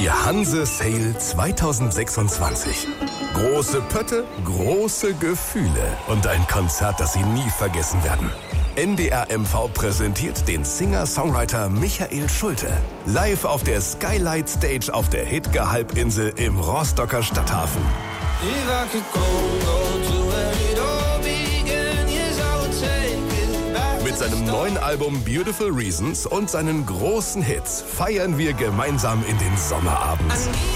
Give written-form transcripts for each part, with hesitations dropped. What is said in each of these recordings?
Die Hanse Sale 2026. Große Pötte, große Gefühle und ein Konzert, das Sie nie vergessen werden. NDR MV präsentiert den Singer-Songwriter Michael Schulte. Live auf der Skylight Stage auf der Hidge-Halbinsel im Rostocker Stadthafen. Mit seinem neuen Album Beautiful Reasons und seinen großen Hits feiern wir gemeinsam in den Sommerabend.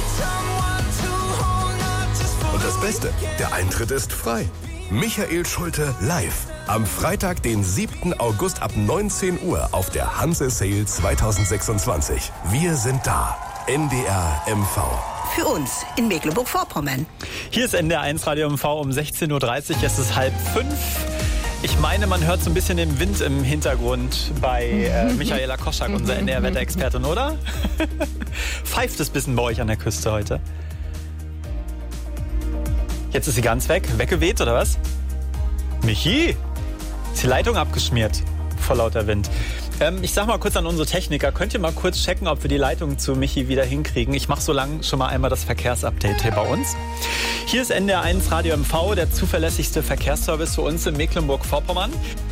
Und das Beste, der Eintritt ist frei. Michael Schulte live. Am Freitag, den 7. August ab 19 Uhr auf der Hanse Sale 2026. Wir sind da. NDR MV. Für uns in Mecklenburg-Vorpommern. Hier ist NDR 1 Radio MV um 16.30 Uhr. Es ist 4:30. Ich meine, man hört so ein bisschen den Wind im Hintergrund bei Michaela Koschak, unserer NDR-Wetterexpertin, oder? Pfeift es ein bisschen bei euch an der Küste heute? Jetzt ist sie ganz weg. Weggeweht, oder was? Michi, ist die Leitung abgeschmiert vor lauter Wind. Ich sag mal kurz an unsere Techniker, könnt ihr mal kurz checken, ob wir die Leitung zu Michi wieder hinkriegen? Ich mache so lange schon mal einmal das Verkehrsupdate hier bei uns. Hier ist NDR 1 Radio MV, der zuverlässigste Verkehrsservice für uns in Mecklenburg-Vorpommern.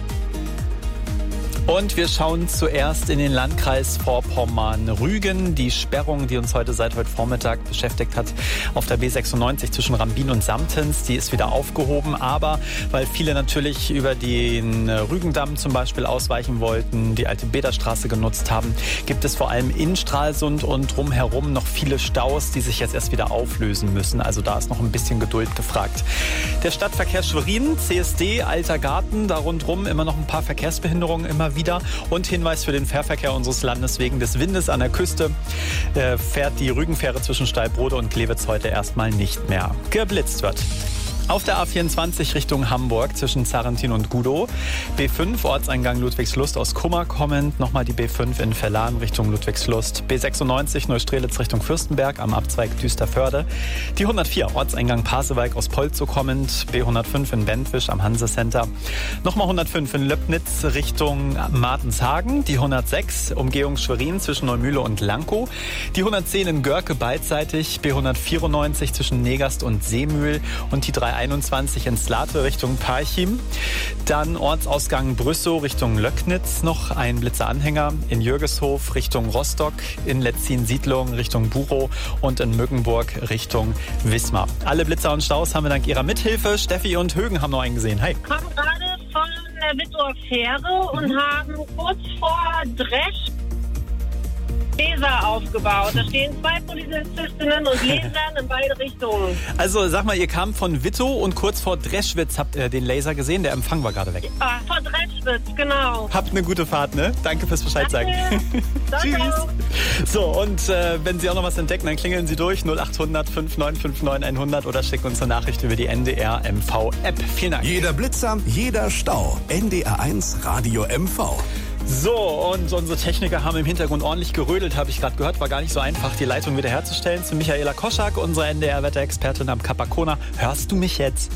Und wir schauen zuerst in den Landkreis Vorpommern-Rügen. Die Sperrung, die uns seit heute Vormittag beschäftigt hat, auf der B96 zwischen Rambin und Samtens, die ist wieder aufgehoben. Aber weil viele natürlich über den Rügendamm zum Beispiel ausweichen wollten, die alte Bäderstraße genutzt haben, gibt es vor allem in Stralsund und drumherum noch viele Staus, die sich jetzt erst wieder auflösen müssen. Also da ist noch ein bisschen Geduld gefragt. Der Stadtverkehr Schwerin, CSD, Alter Garten, da rundherum immer noch ein paar Verkehrsbehinderungen immer wieder. Und Hinweis für den Fährverkehr unseres Landes: wegen des Windes an der Küste fährt die Rügenfähre zwischen Steilbrode und Glewitz heute erstmal nicht mehr. Geblitzt wird. Auf der A24 Richtung Hamburg zwischen Zarrentin und Gudow. B5 Ortseingang Ludwigslust aus Kummer kommend. Nochmal die B5 in Verlan Richtung Ludwigslust. B96 Neustrelitz Richtung Fürstenberg am Abzweig Düsterförde. Die 104 Ortseingang Pasewalk aus Polzow kommend. B105 in Bentwisch am Hanse Center. Nochmal 105 in Löbnitz Richtung Martenshagen. Die 106 Umgehung Schwerin zwischen Neumühle und Lankow. Die 110 in Görke beidseitig. B194 zwischen Negast und Seemühl. Und die 321 in Slate Richtung Parchim. Dann Ortsausgang Brüssow Richtung Löcknitz, noch ein Blitzeranhänger in Jürgeshof Richtung Rostock, in Letzin-Siedlung Richtung Buchow und in Mückenburg Richtung Wismar. Alle Blitzer und Staus haben wir dank ihrer Mithilfe. Steffi und Högen haben noch einen gesehen. Hi. Wir kommen gerade von der Wittower Fähre und haben kurz vor Dresch Laser aufgebaut. Da stehen 2 Polizistinnen und Lasern in beide Richtungen. Also sag mal, ihr kamt von Wittow und kurz vor Dreschwitz habt ihr den Laser gesehen. Der Empfang war gerade weg. Ja, vor Dreschwitz, genau. Habt eine gute Fahrt, ne? Danke fürs Bescheid sagen. Tschüss. So, und wenn Sie auch noch was entdecken, dann klingeln Sie durch 0800 5959 100 oder schicken uns eine Nachricht über die NDR MV App. Vielen Dank. Jeder Blitzer, jeder Stau. NDR 1 Radio MV. So, und unsere Techniker haben im Hintergrund ordentlich gerödelt, habe ich gerade gehört. War gar nicht so einfach, die Leitung wiederherzustellen. Zu Michaela Koschak, unserer NDR-Wetterexpertin am Capacona. Hörst du mich jetzt?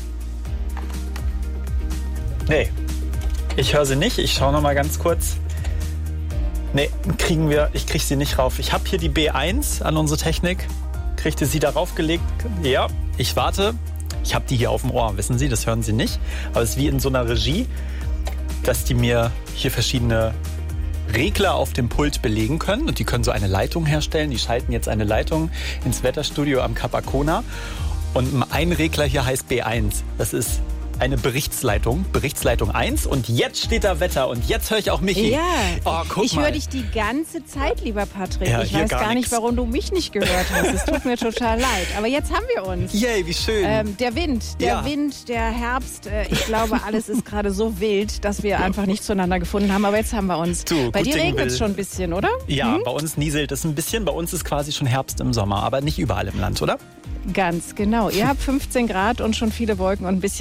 Nee, ich höre sie nicht. Ich schaue noch mal ganz kurz. Nee, ich kriege sie nicht rauf. Ich habe hier die B1 an unsere Technik. Kriegte sie darauf gelegt? Ja, ich warte. Ich habe die hier auf dem Ohr, wissen Sie, das hören Sie nicht. Aber es ist wie in so einer Regie, dass die mir hier verschiedene Regler auf dem Pult belegen können. Und die können so eine Leitung herstellen. Die schalten jetzt eine Leitung ins Wetterstudio am Capacona. Und ein Regler hier heißt B1. Das ist eine Berichtsleitung 1. Und jetzt steht da Wetter. Und jetzt höre ich auch Michi. Ja, guck ich höre dich die ganze Zeit, lieber Patrick. Ja, ich weiß gar nicht, warum du mich nicht gehört hast. Es tut mir total leid. Aber jetzt haben wir uns. Yay, wie schön. Der Wind, der Herbst. Ich glaube, alles ist gerade so wild, dass wir einfach nicht zueinander gefunden haben. Aber jetzt haben wir uns. Bei dir regnet es schon ein bisschen, oder? Ja, bei uns nieselt es ein bisschen. Bei uns ist quasi schon Herbst im Sommer. Aber nicht überall im Land, oder? Ganz genau. Ihr habt 15 Grad und schon viele Wolken und ein bisschen Regen.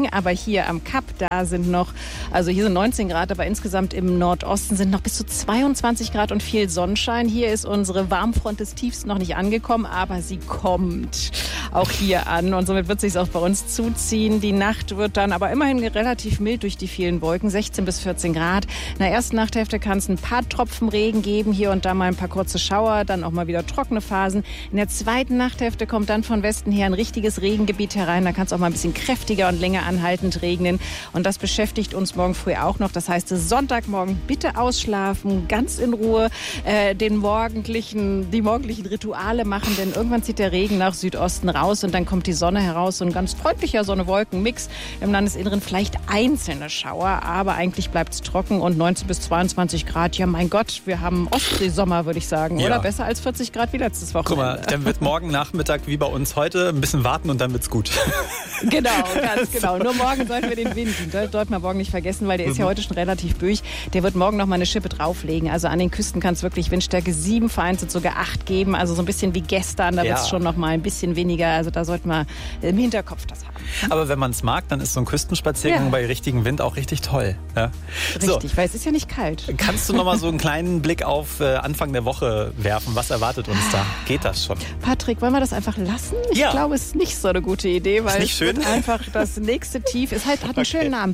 aber hier am Kap, da sind noch, also hier sind 19 Grad, aber insgesamt im Nordosten sind noch bis zu 22 Grad und viel Sonnenschein. Hier ist unsere Warmfront des Tiefs noch nicht angekommen, aber sie kommt auch hier an und somit wird es sich auch bei uns zuziehen. Die Nacht wird dann aber immerhin relativ mild durch die vielen Wolken, 16 bis 14 Grad. In der ersten Nachthälfte kann es ein paar Tropfen Regen geben, hier und da mal ein paar kurze Schauer, dann auch mal wieder trockene Phasen. In der zweiten Nachthälfte kommt dann von Westen her ein richtiges Regengebiet herein. Da kann es auch mal ein bisschen kräftiger und länger anhaltend regnen. Und das beschäftigt uns morgen früh auch noch. Das heißt, Sonntagmorgen bitte ausschlafen, ganz in Ruhe die morgendlichen Rituale machen, denn irgendwann zieht der Regen nach Südosten raus und dann kommt die Sonne heraus. So ein ganz freundlicher Sonne-Wolken-Mix. Im Landesinneren vielleicht einzelne Schauer, aber eigentlich bleibt es trocken und 19 bis 22 Grad. Ja, mein Gott, wir haben Ostseesommer, würde ich sagen. Oder besser als 40 Grad wie letztes Wochenende. Guck mal, dann wird morgen Nachmittag wie bei uns heute ein bisschen warten und dann wird's gut. Genau, ganz genau. Nur morgen sollten wir den Wind, den sollten wir morgen nicht vergessen, weil der ist ja heute schon relativ büchig. Der wird morgen noch mal eine Schippe drauflegen. Also an den Küsten kann es wirklich Windstärke 7, vereinzelt sogar 8 geben. Also so ein bisschen wie gestern, da wird es schon noch mal ein bisschen weniger. Also da sollten wir im Hinterkopf das haben. Aber wenn man es mag, dann ist so ein Küstenspaziergang bei richtigem Wind auch richtig toll. Ja? Richtig, weil es ist ja nicht kalt. Kannst du noch mal so einen kleinen Blick auf Anfang der Woche werfen? Was erwartet uns da? Geht das schon? Patrick, wollen wir das einfach lassen? Ich glaube, es ist nicht so eine gute Idee, weil es wird einfach das nächste Tief ist. Hat einen schönen Namen.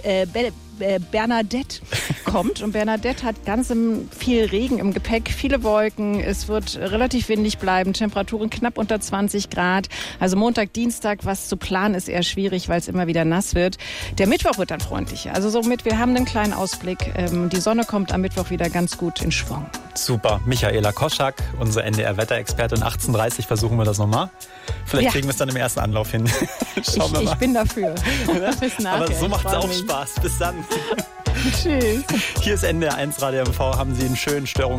Bernadette kommt und Bernadette hat ganz viel Regen im Gepäck, viele Wolken, es wird relativ windig bleiben, Temperaturen knapp unter 20 Grad, also Montag, Dienstag, was zu planen ist eher schwierig, weil es immer wieder nass wird. Der Mittwoch wird dann freundlicher, also somit, wir haben einen kleinen Ausblick, die Sonne kommt am Mittwoch wieder ganz gut in Schwung. Super, Michaela Koschak, unsere NDR-Wetterexpertin, 18:30 versuchen wir das nochmal. Vielleicht kriegen wir es dann im ersten Anlauf hin. Schauen wir mal. Ich bin dafür. Aber so macht es auch Spaß. Bis dann. Tschüss. Hier ist NDR1 Radio MV. Haben Sie einen schönen Störungs